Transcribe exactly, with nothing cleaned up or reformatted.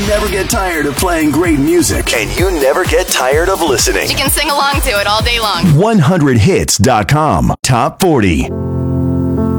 never get tired of playing great music. And you never get tired of listening. You can sing along to it all day long. one hundred hits dot com. Top forty.